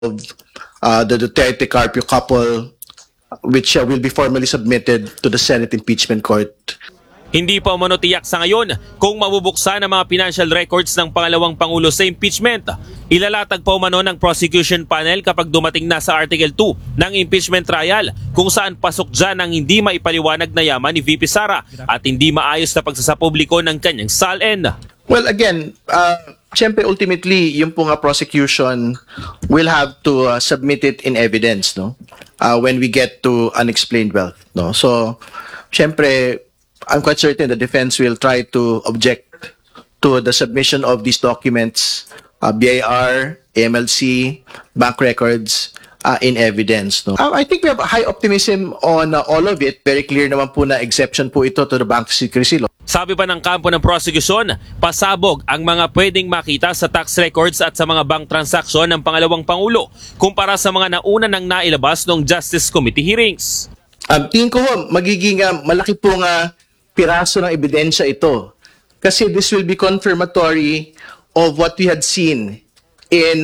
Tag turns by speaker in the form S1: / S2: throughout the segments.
S1: the Duterte Carpio couple, which will be formally submitted to the Senate Impeachment Court.
S2: Hindi pa umano tiyak sa ngayon kung mabubuksan ang mga financial records ng pangalawang Pangulo sa impeachment. Ilalatag pa umano ng prosecution panel kapag dumating na sa Article 2 ng impeachment trial kung saan pasok dyan ang hindi maipaliwanag na yaman ni VP Sara at hindi maayos na pagsasapubliko ng kanyang SALN.
S1: Well, again, siyempre ultimately, yung po nga prosecution will have to submit it in evidence, no? When we get to unexplained wealth, no? So, siyempre, I'm quite certain the defense will try to object to the submission of these documents, BIR, MLC, bank records, in evidence. No? I think we have a high optimism on all of it. Very clear naman po na exception po ito to the bank secrecy law.
S2: Sabi pa ng kampo ng prosecution, pasabog ang mga pwedeng makita sa tax records at sa mga bank transaksyon ng pangalawang Pangulo kumpara sa mga nauna nang nailabas ng Justice Committee hearings.
S1: Tingin ko magiging malaki pong piraso ng ebidensya ito. Kasi this will be confirmatory of what we had seen in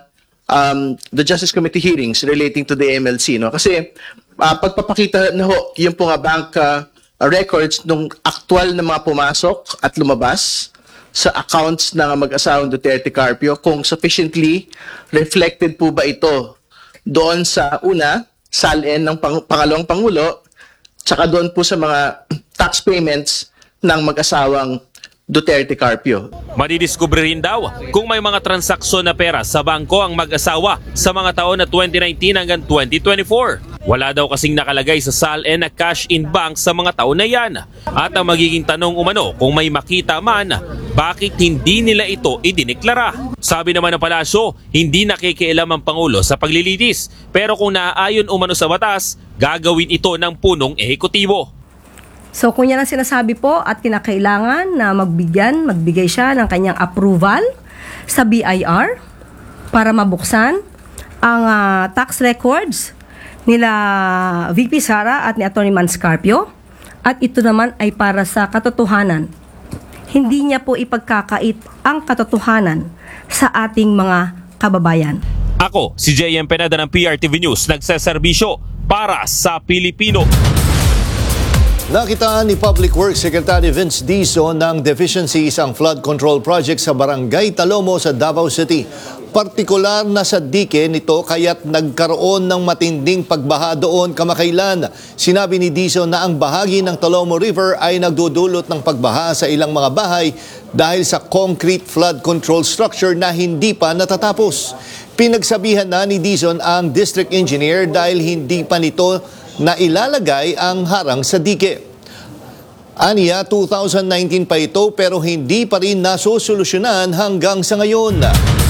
S1: the Justice Committee hearings relating to the MLC. No? Kasi pagpapakita na yung po nga bank records nung aktual na mga pumasok at lumabas sa accounts ng mag-asawang Duterte Carpio, kung sufficiently reflected po ba ito doon sa SALN ng pangalawang Pangulo, tsaka doon po sa mga tax payments ng mag-asawang Duterte Carpio.
S2: Madidiskubre rin daw kung may mga transaksyon na pera sa bangko ang mag-asawa sa mga taon na 2019 hanggang 2024. Wala daw kasing nakalagay sa SALN na cash in bank sa mga taon na yan. At ang magiging tanong umano kung may makita man, bakit hindi nila ito idineklara? Sabi naman ng palasyo, hindi nakikialam ang Pangulo sa paglilitis. Pero kung naaayon umano sa batas, gagawin ito ng punong ehekutibo.
S3: So kung yan ang sinasabi po at kinakailangan na magbigay siya ng kanyang approval sa BIR para mabuksan ang tax records nila VP Sara at ni Atty. Mans Carpio, at ito naman ay para sa katotohanan. Hindi niya po ipagkakait ang katotohanan sa ating mga kababayan.
S2: Ako, si JM Penada ng PRTV News, nagseserbisyo para sa Pilipino.
S4: Nakitaan ni Public Works Secretary Vince Dizon ng deficiencies ang flood control project sa Barangay Talomo sa Davao City. Partikular na sa dike nito kaya't nagkaroon ng matinding pagbaha doon kamakailan. Sinabi ni Dizon na ang bahagi ng Talomo River ay nagdudulot ng pagbaha sa ilang mga bahay dahil sa concrete flood control structure na hindi pa natatapos. Pinagsabihan na ni Dizon ang district engineer dahil hindi pa nito na ilalagay ang harang sa dike. Aniya, 2019 pa ito pero hindi pa rin nasosolusyonan hanggang sa ngayon.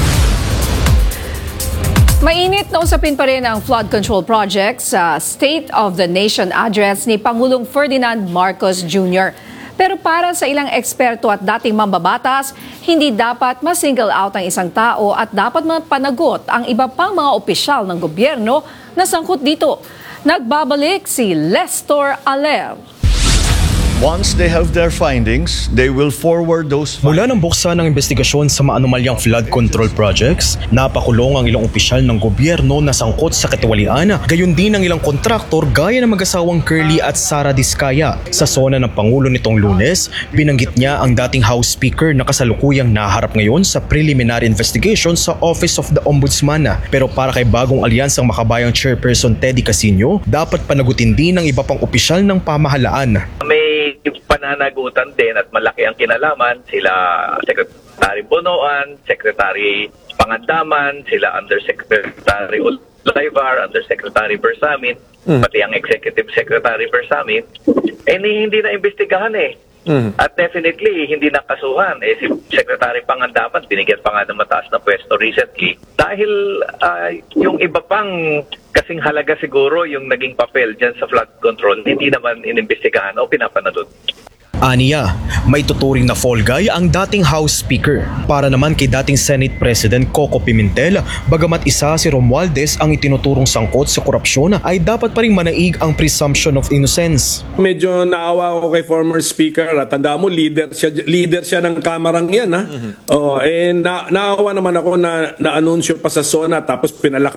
S5: Mainit na usapin pa rin ang flood control project sa State of the Nation address ni Pangulong Ferdinand Marcos Jr. Pero para sa ilang eksperto at dating mambabatas, hindi dapat ma-single out ang isang tao at dapat mapanagot ang iba pang mga opisyal ng gobyerno na sangkot dito. Nagbabalik si Lester Aler.
S6: Once they have their findings, they will forward those findings.
S7: Mula nang buksan ng investigasyon sa maanumalyang flood control projects, napakulong ang ilang opisyal ng gobyerno na sangkot sa katiwalian, gayon din ang ilang kontraktor gaya ng mag-asawang Curly at Sara Diskaya. Sa sona ng Pangulo nitong Lunes, binanggit niya ang dating House Speaker na kasalukuyang naharap ngayon sa preliminary investigation sa Office of the Ombudsman. Pero para kay bagong alyansang makabayang Chairperson Teddy Casino, dapat panagutin din ng iba pang opisyal ng pamahalaan.
S8: May pananagutan din at malaki ang kinalaman sila Secretary Bonoan, Secretary Pangandaman, sila Undersecretary Olivar, Undersecretary Bersamin, pati ang Executive Secretary Bersamin, hindi na imbestigahan At definitely, hindi nakasuhan. Si Secretary Pangandaman, binigyan pa nga ng mataas na pwesto recently. Dahil yung iba pang kasing halaga siguro yung naging papel dyan sa flood control, hindi naman inimbestigahan o pinapanalod.
S7: Aniya, may tuturing na fall guy ang dating House Speaker. Para naman kay dating Senate President Coco Pimentel, bagamat isa si Romualdez ang itinuturong sangkot sa korupsyon, ay dapat pa rin manaig ang presumption of innocence.
S9: Medyo naawa ako kay former speaker. Tanda mo, leader siya ng kamarang yan. Ha? Naawa naman ako na anunsyo pa sa SONA tapos